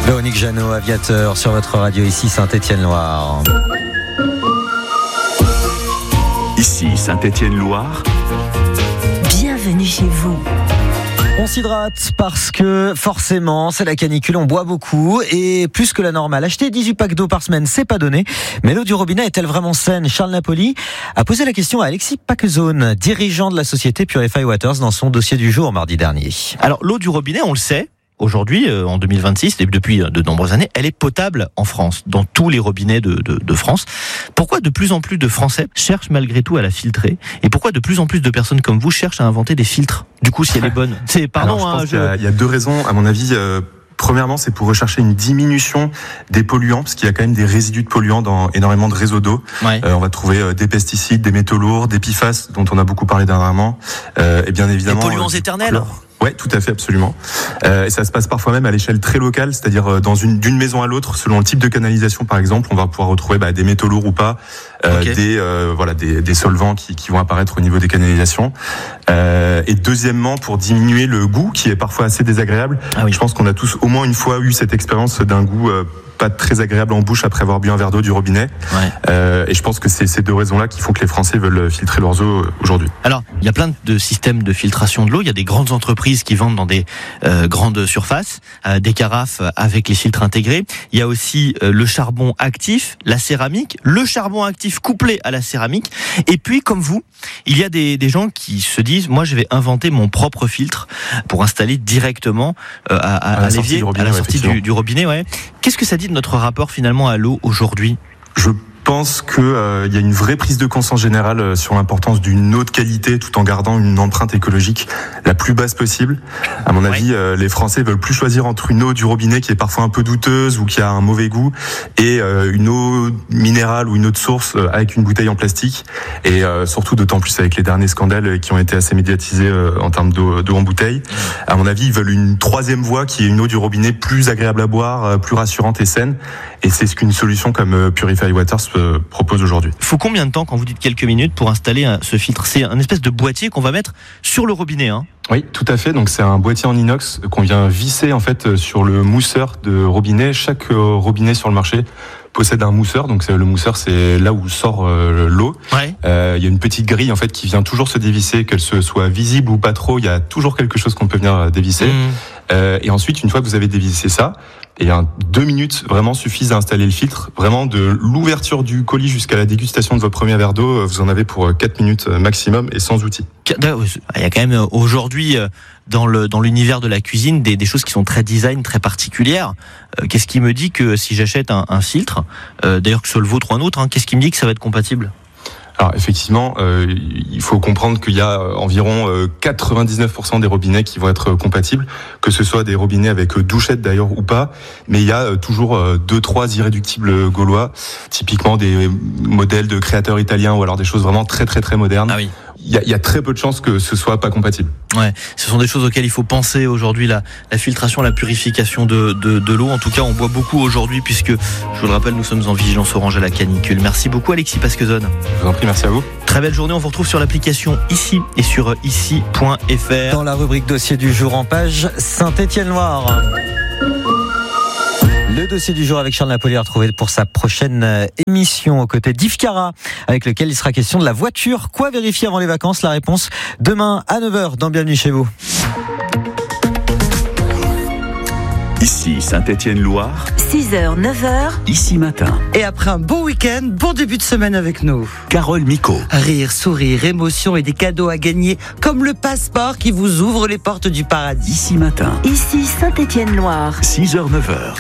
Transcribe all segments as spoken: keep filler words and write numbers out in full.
Véronique Jeannot, Aviateur, sur votre radio, ici Saint-Étienne-Loire. Ici Saint-Étienne-Loire. Bienvenue chez vous. On s'hydrate parce que forcément c'est la canicule, on boit beaucoup et plus que la normale. Acheter dix-huit packs d'eau par semaine, c'est pas donné. Mais l'eau du robinet est-elle vraiment saine ? Charles Napoli a posé la question à Alexis Paquezone, dirigeant de la société Purify Waters, dans son dossier du jour mardi dernier. Alors l'eau du robinet, on le sait, aujourd'hui, euh, en deux mille vingt-six, et depuis de nombreuses années, elle est potable en France, dans tous les robinets de, de, de France. Pourquoi de plus en plus de Français cherchent malgré tout à la filtrer ? Et pourquoi de plus en plus de personnes comme vous cherchent à inventer des filtres ? Du coup, si elle est bonne. C'est, pardon, Alors, je pense hein, qu'il y a, il y a deux raisons, à mon avis. Euh, Premièrement, c'est pour rechercher une diminution des polluants, parce qu'il y a quand même des résidus de polluants dans énormément de réseaux d'eau. Ouais. Euh, on va trouver euh, des pesticides, des métaux lourds, des P F A S, dont on a beaucoup parlé dernièrement, euh, et bien évidemment... Des polluants euh, éternels chlore. Ouais, tout à fait, absolument. Euh, et ça se passe parfois même à l'échelle très locale, c'est-à-dire dans une d'une maison à l'autre, selon le type de canalisation, par exemple, on va pouvoir retrouver bah, des métaux lourds ou pas, euh, okay. des euh, voilà des, des solvants qui, qui vont apparaître au niveau des canalisations. Euh, et deuxièmement, pour diminuer le goût, qui est parfois assez désagréable. Ah oui. Je pense qu'on a tous au moins une fois eu cette expérience d'un goût euh, pas très agréable en bouche après avoir bu un verre d'eau du robinet. Ouais. Euh, et je pense que c'est ces deux raisons-là qui font que les Français veulent filtrer leurs eaux aujourd'hui. Alors, il y a plein de systèmes de filtration de l'eau. Il y a des grandes entreprises qui vendent dans des euh, grandes surfaces euh, des carafes avec les filtres intégrés. Il y a aussi euh, le charbon actif, la céramique, le charbon actif couplé à la céramique. Et puis, comme vous, il y a des, des gens qui se disent, moi, je vais inventer mon propre filtre pour installer directement euh, à, à, à, à l'évier, robinet, à la sortie ouais, du, du robinet. Ouais. Qu'est-ce que ça dit de notre rapport finalement à l'eau aujourd'hui ? Je pense qu'il euh, y a une vraie prise de conscience générale euh, sur l'importance d'une eau de qualité tout en gardant une empreinte écologique la plus basse possible. À mon avis, euh, les Français veulent plus choisir entre une eau du robinet qui est parfois un peu douteuse ou qui a un mauvais goût et euh, une eau minérale ou une eau de source euh, avec une bouteille en plastique. Et euh, surtout d'autant plus avec les derniers scandales qui ont été assez médiatisés euh, en termes d'eau, d'eau en bouteille. À mon avis, ils veulent une troisième voie qui est une eau du robinet plus agréable à boire, euh, plus rassurante et saine. Et c'est ce qu'une solution comme euh, Purify Waters euh, propose aujourd'hui. Il faut combien de temps, quand vous dites quelques minutes, pour installer un, ce filtre ? C'est un espèce de boîtier qu'on va mettre sur le robinet, hein ? Oui, tout à fait. Donc c'est un boîtier en inox qu'on vient visser en fait sur le mousseur de robinet. Chaque euh, robinet sur le marché possède un mousseur. Donc c'est, le mousseur, c'est là où sort euh, l'eau. Ouais. Euh, il y a une petite grille en fait qui vient toujours se dévisser, qu'elle se soit visible ou pas trop. Il y a toujours quelque chose qu'on peut venir dévisser. Mmh. Euh, et ensuite, une fois que vous avez dévissé ça, et un, deux minutes vraiment suffisent à installer le filtre. Vraiment de l'ouverture du colis jusqu'à la dégustation de votre premier verre d'eau, vous en avez pour quatre minutes maximum et sans outils. Il y a quand même aujourd'hui dans le dans l'univers de la cuisine des, des choses qui sont très design, très particulières. Euh, qu'est-ce qui me dit que si j'achète un, un filtre, euh, d'ailleurs que ce soit le vôtre ou un autre, hein, qu'est-ce qui me dit que ça va être compatible ? Alors effectivement, euh, il faut comprendre qu'il y a environ euh, quatre-vingt-dix-neuf pour cent des robinets qui vont être compatibles, que ce soit des robinets avec douchette d'ailleurs ou pas, mais il y a euh, toujours euh, deux, trois irréductibles gaulois, typiquement des modèles de créateurs italiens ou alors des choses vraiment très très très modernes. Ah oui. Il y a, il y a très peu de chances que ce soit pas compatible. Ouais, ce sont des choses auxquelles il faut penser aujourd'hui, la, la filtration, la purification de, de, de l'eau. En tout cas, on boit beaucoup aujourd'hui puisque, je vous le rappelle, nous sommes en vigilance orange à la canicule. Merci beaucoup Alexis Paquezone. Je vous en prie, merci à vous. Très belle journée, on vous retrouve sur l'application Ici et sur ici point f r. Dans la rubrique dossier du jour en page Saint-Étienne-Loire. Le dossier du jour avec Charles Napoli à retrouver pour sa prochaine émission aux côtés d'Yves Cara, avec lequel il sera question de la voiture. Quoi vérifier avant les vacances ? La réponse demain à neuf heures dans Bienvenue chez vous. Ici Saint-Étienne-Loire. six heures, neuf heures. Ici matin. Et après un bon week-end, bon début de semaine avec nous. Carole Micot. Rire, sourire, émotion et des cadeaux à gagner, comme le passeport qui vous ouvre les portes du paradis. Ici matin. Ici Saint-Étienne-Loire. six heures, neuf heures.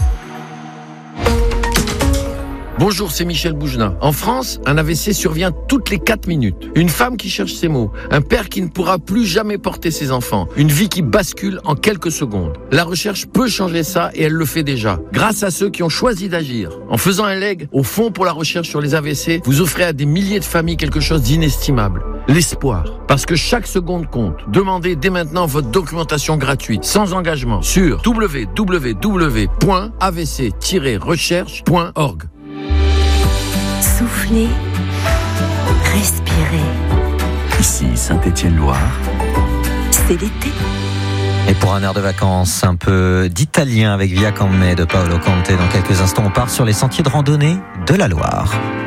Bonjour, c'est Michel Bougenin. En France, un A V C survient toutes les quatre minutes. Une femme qui cherche ses mots, un père qui ne pourra plus jamais porter ses enfants, une vie qui bascule en quelques secondes. La recherche peut changer ça et elle le fait déjà, grâce à ceux qui ont choisi d'agir. En faisant un leg au Fonds pour la recherche sur les A V C, vous offrez à des milliers de familles quelque chose d'inestimable. L'espoir. Parce que chaque seconde compte. Demandez dès maintenant votre documentation gratuite, sans engagement, sur w w w point a v c tiret recherche point org. Soufflez, respirez. Ici Saint-Étienne-Loire. C'est l'été. Et pour un air de vacances, un peu d'italien avec Via Con Me de Paolo Conte. Dans quelques instants, on part sur les sentiers de randonnée de la Loire.